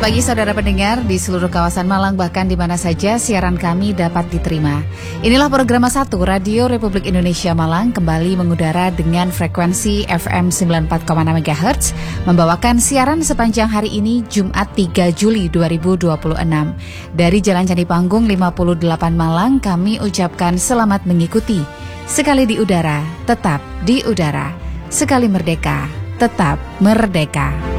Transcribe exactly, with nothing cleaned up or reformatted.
pagi saudara pendengar di seluruh kawasan Malang, bahkan di mana saja siaran kami dapat diterima. Inilah program satu Radio Republik Indonesia Malang kembali mengudara dengan frekuensi F M sembilan puluh empat koma enam megahertz, membawakan siaran sepanjang hari ini Jumat tiga Juli dua ribu dua puluh enam. Dari Jalan Candi Panggung lima puluh delapan Malang, kami ucapkan selamat mengikuti. Sekali di udara, tetap di udara. Sekali merdeka, tetap merdeka.